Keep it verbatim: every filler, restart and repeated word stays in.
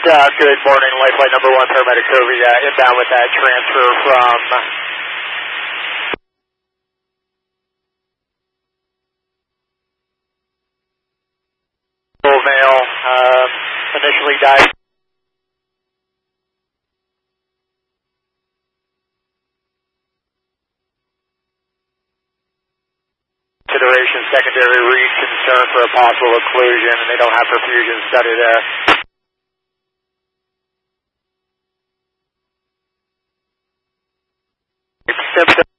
Uh, good morning, Lifeline number one, paramedic Covey, uh, inbound with that transfer from male, uh, initially died. Consideration secondary read concern for a possible occlusion, and they don't have perfusion study there. Symptoms.